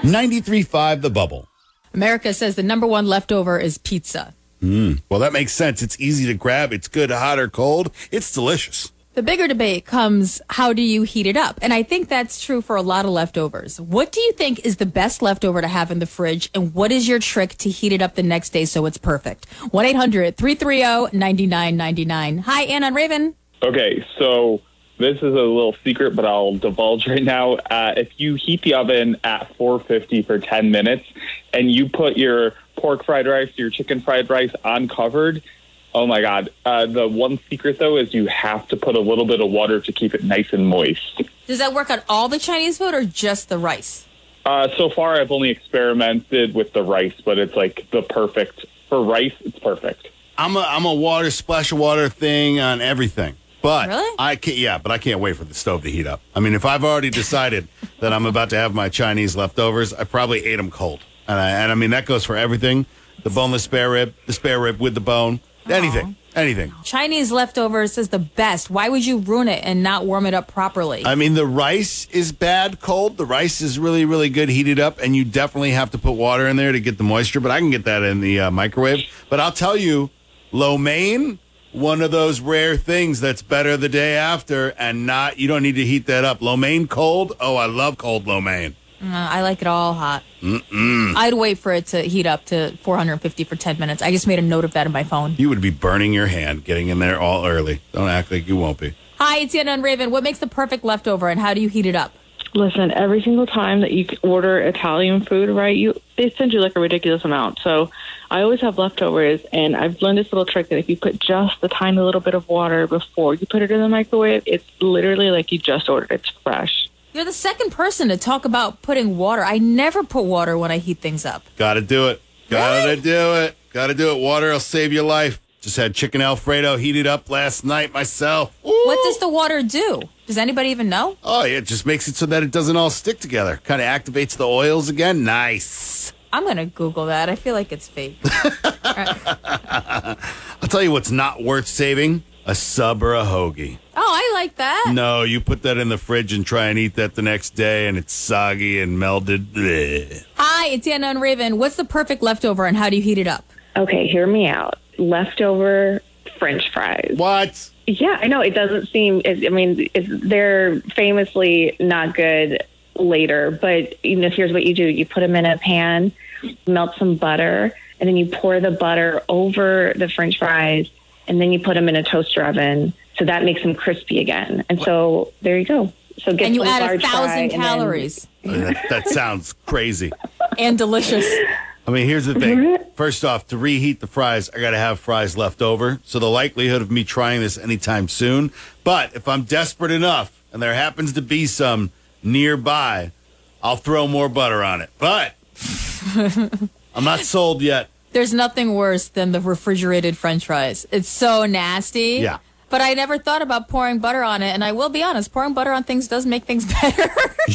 93.5 The Bubble. America says the number one leftover is pizza. Well, that makes sense. It's easy to grab. It's good, hot or cold. It's delicious. The bigger debate comes, how do you heat it up? And I think that's true for a lot of leftovers. What do you think is the best leftover to have in the fridge? And what is your trick to heat it up the next day so it's perfect? 1-800-330-9999. Hi, Ann on Raven. Okay, so this is a little secret, but I'll divulge right now. If you heat the oven at 450 for 10 minutes and you put your pork fried rice, your chicken fried rice uncovered, oh my God. The one secret, though, is you have to put a little bit of water to keep it nice and moist. Does that work on all the Chinese food or just the rice? So far, I've only experimented with the rice, but it's like the perfect. For rice, it's perfect. I'm a water, splash of water thing on everything. But Really? I can't wait for the stove to heat up. I mean, if I've already decided that I'm about to have my Chinese leftovers, I probably ate them cold. And I mean, that goes for everything. The boneless spare rib, the spare rib with the bone, anything. Chinese leftovers is the best. Why would you ruin it and not warm it up properly? I mean, the rice is bad cold. The rice is really, really good heated up, and you definitely have to put water in there to get the moisture, but I can get that in the microwave. But I'll tell you, lo mein, one of those rare things that's better the day after, and you don't need to heat that up. Lo mein cold? Oh, I love cold lo mein. I like it all hot. I'd wait for it to heat up to 450 for 10 minutes. I just made a note of that in my phone. You would be burning your hand getting in there all early. Don't act like you won't be. Hi, it's Anna and Raven. What makes the perfect leftover and how do you heat it up? Listen, every single time that you order Italian food, right, they send you like a ridiculous amount. So I always have leftovers, and I've learned this little trick that if you put just a tiny little bit of water before you put it in the microwave, it's literally like you just ordered it. It's fresh. You're the second person to talk about putting water. I never put water when I heat things up. Gotta do it. Really? Gotta do it. Water will save your life. Just had chicken Alfredo heated up last night myself. Ooh. What does the water do? Does anybody even know? Oh, yeah, it just makes it so that it doesn't all stick together. Kind of activates the oils again. Nice. I'm going to Google that. I feel like it's fake. I'll tell you what's not worth saving. A sub or a hoagie. Oh, I like that. No, you put that in the fridge and try and eat that the next day, and it's soggy and melded. Blech. Hi, it's Anna and Raven. What's the perfect leftover and how do you heat it up? Okay, hear me out. Leftover French fries. What? Yeah, I know. It doesn't seem, they're famously not good later, but here's what you do. You put them in a pan, melt some butter, and then you pour the butter over the French fries, and then you put them in a toaster oven. So that makes them crispy again. And so there you go. So get and you some add large 1,000 fry calories. That sounds crazy. And delicious. I mean, here's the thing. First off, to reheat the fries, I got to have fries left over. So the likelihood of me trying this anytime soon. But if I'm desperate enough and there happens to be some nearby, I'll throw more butter on it. But I'm not sold yet. There's nothing worse than the refrigerated French fries. It's so nasty. Yeah. But I never thought about pouring butter on it. And I will be honest, pouring butter on things does make things better.